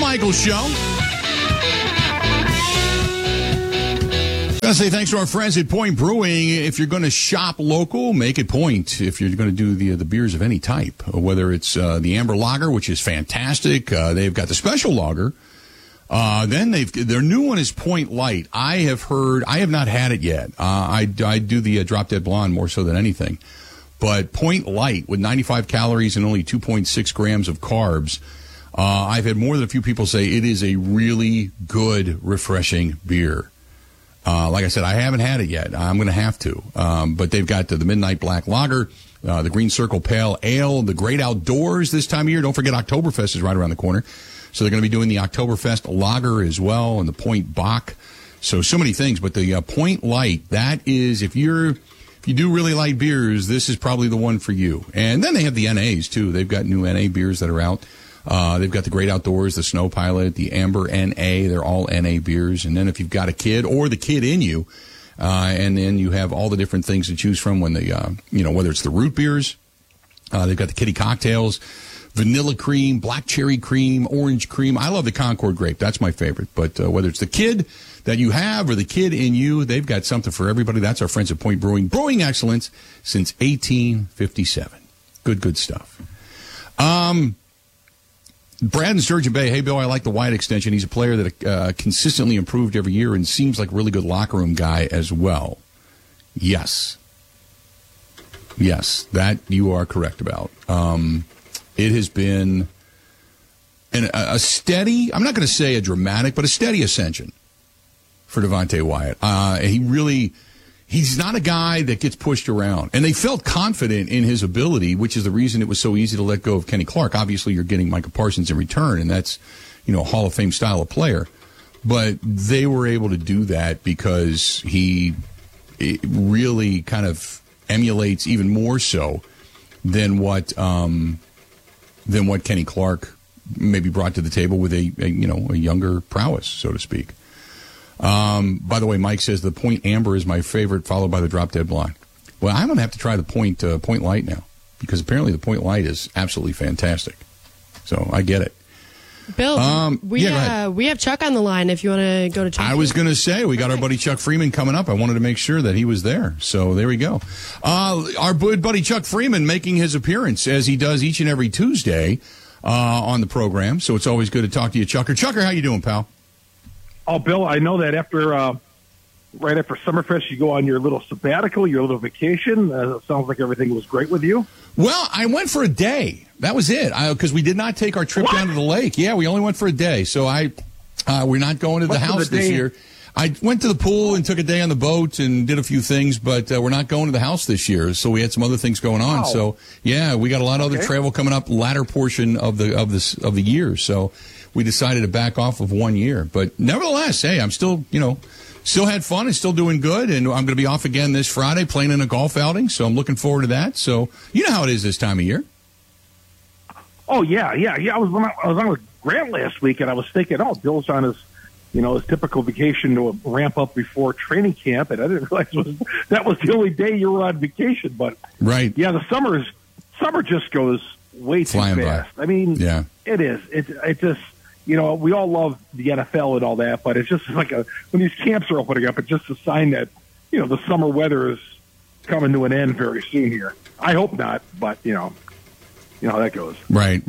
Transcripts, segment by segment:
Michaels Show. I say thanks to our friends at Point Brewing. If you're going to shop local, make it Point. If you're going to do the beers of any type, whether it's the Amber Lager, which is fantastic, they've got the Special Lager. Then their new one is Point Light. I have not had it yet. I do the Drop Dead Blonde more so than anything, but Point Light with 95 calories and only 2.6 grams of carbs. I've had more than a few people say it is a really good, refreshing beer. Like I said, I haven't had it yet. I'm going to have to. But they've got the Midnight Black Lager, the Green Circle Pale Ale, the Great Outdoors this time of year. Don't forget Oktoberfest is right around the corner. So they're going to be doing the Oktoberfest Lager as well and the Point Bock. So many things. But the Point Light, that is, if you do really light beers, this is probably the one for you. And then they have the NAs, too. They've got new NA beers that are out. They've got the Great Outdoors, the Snow Pilot, the Amber NA. They're all NA beers. And then if you've got a kid or the kid in you, and then you have all the different things to choose from when whether it's the root beers, they've got the kitty cocktails, vanilla cream, black cherry cream, orange cream. I love the Concord grape. That's my favorite. But whether it's the kid that you have or the kid in you, they've got something for everybody. That's our friends at Point Brewing. Brewing excellence since 1857. Good stuff. Brad in Sturgeon Bay. Hey, Bill, I like the Wyatt extension. He's a player that consistently improved every year and seems like a really good locker room guy as well. Yes, that you are correct about. It has been a steady, I'm not going to say a dramatic, but a steady ascension for Devontae Wyatt. He's not a guy that gets pushed around. And they felt confident in his ability, which is the reason it was so easy to let go of Kenny Clark. Obviously, you're getting Micah Parsons in return, and that's, a Hall of Fame style of player. But they were able to do that because it really kind of emulates even more so than what Kenny Clark maybe brought to the table with a younger prowess, so to speak. By the way, Mike says the Point Amber is my favorite, followed by the Drop Dead Blonde. Well, I'm going to have to try the Point Light now, because apparently the Point Light is absolutely fantastic. So I get it. Bill, we have Chuck on the line if you want to go to Chuck. I was going to say, we got our buddy Chuck Freeman coming up. I wanted to make sure that he was there. So there we go. Our good buddy Chuck Freeman making his appearance, as he does each and every Tuesday on the program. So it's always good to talk to you, Chucker. Chucker, how you doing, pal? Oh, Bill, I know that right after Summerfest, you go on your little sabbatical, your little vacation. It sounds like everything was great with you. Well, I went for a day. That was it, because we did not take our trip down to the lake. Yeah, we only went for a day. So we're not going to the house this year. I went to the pool and took a day on the boat and did a few things, but we're not going to the house this year. So we had some other things going on. Wow. So yeah, we got a lot of other travel coming up latter portion of the year. So we decided to back off of 1 year. But nevertheless, hey, I'm still, still had fun and still doing good. And I'm going to be off again this Friday playing in a golf outing. So I'm looking forward to that. So you know how it is this time of year. Oh, yeah. I was on with Grant last week, and I was thinking, Bill's on his typical vacation to ramp up before training camp. And I didn't realize that was the only day you were on vacation. But right. Yeah, the summer just goes way too flying fast. by. I mean, yeah, it is. It just, we all love the NFL and all that, but it's just like when these camps are opening up, it's just a sign that, the summer weather is coming to an end very soon here. I hope not, but, you know how that goes. Right.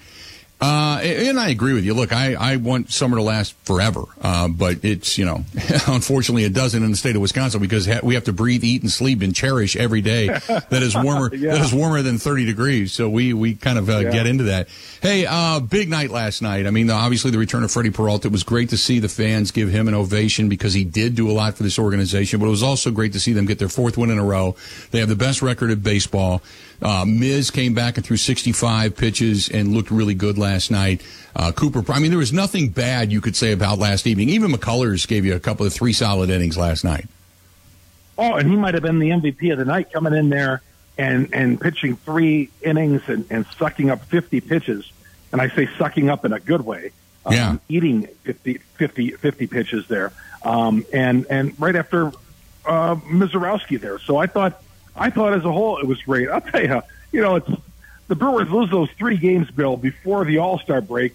And I agree with you. Look, I want summer to last forever, but it's, unfortunately it doesn't in the state of Wisconsin, because we have to breathe, eat, and sleep and cherish every day that is warmer that is warmer than 30 degrees. So we kind of get into that. Hey, big night last night. I mean, obviously the return of Freddie Peralta. It was great to see the fans give him an ovation, because he did do a lot for this organization, but it was also great to see them get their fourth win in a row. They have the best record in baseball. Miz came back and threw 65 pitches and looked really good last night. Cooper, there was nothing bad you could say about last evening. Even McCullers gave you a couple of 3 solid innings last night. Oh, and he might have been the MVP of the night, coming in there and pitching 3 innings and sucking up 50 pitches. And I say sucking up in a good way. Eating 50 pitches there. And right after Mizorowski there. So I thought as a whole it was great. I'll tell you, it's the Brewers lose those 3 games, Bill, before the All-Star break, and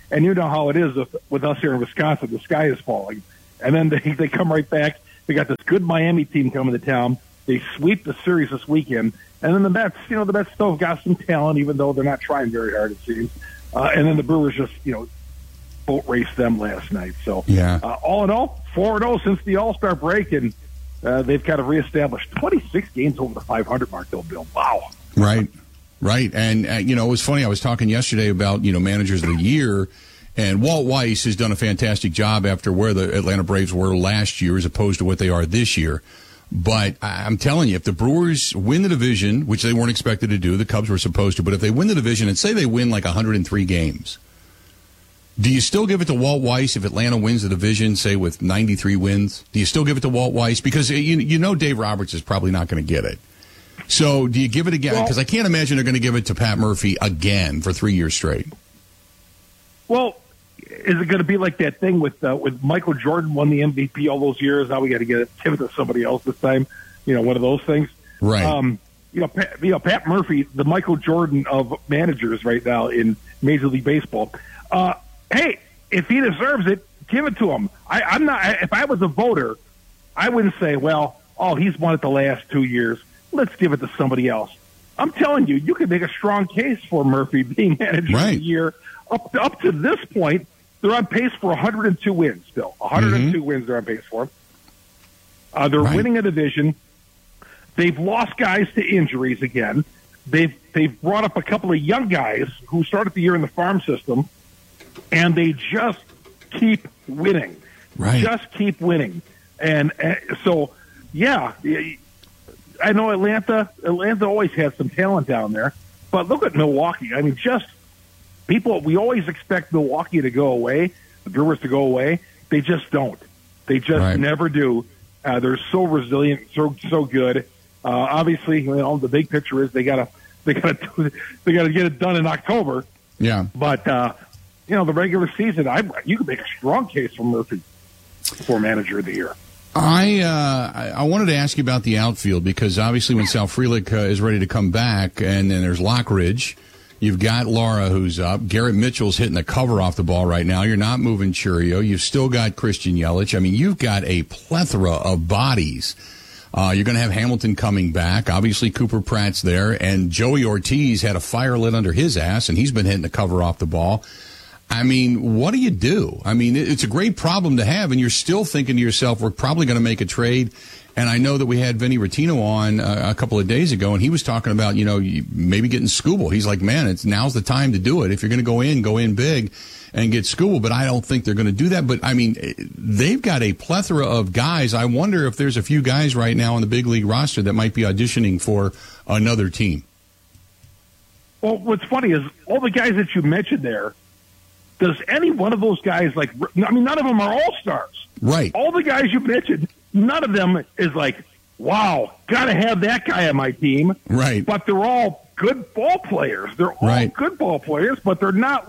And you know how it is with us here in Wisconsin. The sky is falling. And then they come right back. They got this good Miami team coming to town. They sweep the series this weekend. And then the Mets, the Mets still have got some talent, even though they're not trying very hard, it seems. And then the Brewers just, boat raced them last night. So, all in all, 4-0 since the All-Star break, and they've kind of reestablished 26 games over the 500 mark, though, Bill. Wow. Right. And, it was funny. I was talking yesterday about, managers of the year, and Walt Weiss has done a fantastic job after where the Atlanta Braves were last year as opposed to what they are this year. But I'm telling you, if the Brewers win the division, which they weren't expected to do, the Cubs were supposed to, but if they win the division and say they win like 103 games, do you still give it to Walt Weiss if Atlanta wins the division, say with 93 wins? Do you still give it to Walt Weiss? Because Dave Roberts is probably not going to get it. So do you give it again? Because I can't imagine they're going to give it to Pat Murphy again for 3 years straight. Well, is it going to be like that thing with Michael Jordan won the MVP all those years? Now we got to give it to somebody else this time. One of those things. Right. Pat Murphy, the Michael Jordan of managers right now in Major League Baseball. Hey, if he deserves it, give it to him. I'm not. If I was a voter, I wouldn't say, well, he's won it the last 2 years. Let's give it to somebody else. I'm telling you, you can make a strong case for Murphy being manager of the year. Up to this point, they're on pace for 102 wins still. 102 wins they're on pace for. They're winning a division. They've lost guys to injuries again. They've brought up a couple of young guys who started the year in the farm system, and they just keep winning. Right. Just keep winning. And so, I know Atlanta always has some talent down there, but look at Milwaukee. I mean, we always expect Milwaukee to go away, the Brewers to go away. They just don't. They just never do. They're so resilient, so good. Obviously, the big picture is they gotta get it done in October. Yeah. But the regular season, you could make a strong case for Murphy for manager of the year. I wanted to ask you about the outfield because obviously when Sal Frelick is ready to come back, and then there's Lockridge. You've got Lara who's up. Garrett Mitchell's hitting the cover off the ball right now. You're not moving Churio. You've still got Christian Yelich. I mean, you've got a plethora of bodies. You're going to have Hamilton coming back. Obviously, Cooper Pratt's there. And Joey Ortiz had a fire lit under his ass, and he's been hitting the cover off the ball. I mean, what do you do? I mean, it's a great problem to have, and you're still thinking to yourself, we're probably going to make a trade. And I know that we had Vinny Rottino on a couple of days ago, and he was talking about, maybe getting Skubal. He's like, man, now's the time to do it. If you're going to go in big and get Skubal. But I don't think they're going to do that. But, I mean, they've got a plethora of guys. I wonder if there's a few guys right now on the big league roster that might be auditioning for another team. Well, what's funny is all the guys that you mentioned there, does any one of those guys, none of them are all-stars. Right. All the guys you mentioned, none of them is like, wow, got to have that guy on my team. Right. But they're all good ball players. They're all good ball players, but they're not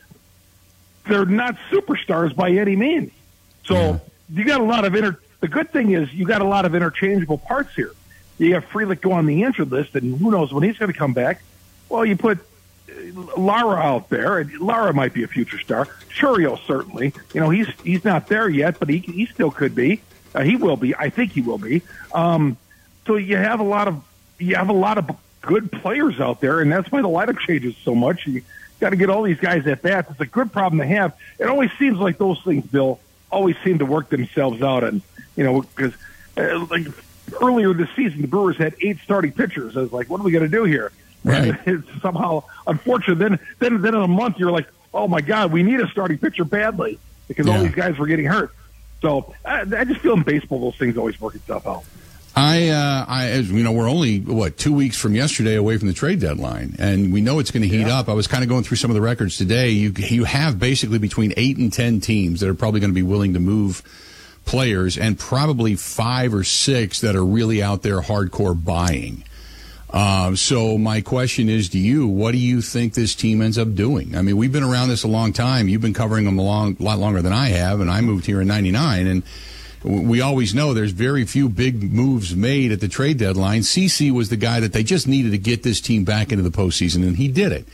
superstars by any means. So you got a lot of the good thing is you got a lot of interchangeable parts here. You have Frelick go on the injured list, and who knows when he's going to come back. Well, you put Lara out there, and Lara might be a future star. Churio certainly. He's not there yet, but he still could be. He will be. I think he will be. So you have a lot of good players out there, and that's why the lineup changes so much. You got to get all these guys at bats. It's a good problem to have. It always seems like those things, Bill, always seem to work themselves out. And because like earlier this season, the Brewers had 8 starting pitchers. I was like, what are we going to do here? Right. And it's somehow unfortunate. Then in a month, you're like, oh my God, we need a starting pitcher badly because all these guys were getting hurt. So I just feel in baseball, those things always work itself out. As we're only 2 weeks from yesterday away from the trade deadline, and we know it's going to heat up. I was kind of going through some of the records today. You have basically between 8 and 10 teams that are probably going to be willing to move players, and probably 5 or 6 that are really out there hardcore buying. So my question is to you, what do you think this team ends up doing? I mean, we've been around this a long time. You've been covering them a lot longer than I have, and I moved here in 99, and we always know there's very few big moves made at the trade deadline. CeCe was the guy that they just needed to get this team back into the postseason, and he did it.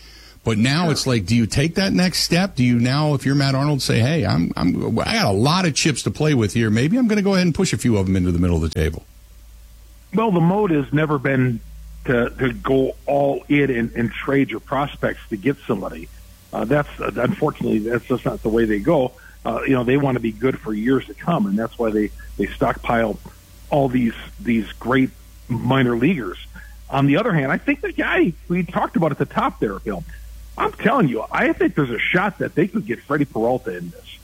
But now it's like, do you take that next step? Do you now, if you're Matt Arnold, say, hey, I got a lot of chips to play with here. Maybe I'm going to go ahead and push a few of them into the middle of the table. Well, the mode has never been to go all in and trade your prospects to get somebody. Unfortunately, that's just not the way they go. They want to be good for years to come, and that's why they stockpile all these great minor leaguers. On the other hand, I think the guy we talked about at the top there, Bill, I'm telling you, I think there's a shot that they could get Freddie Peralta in this.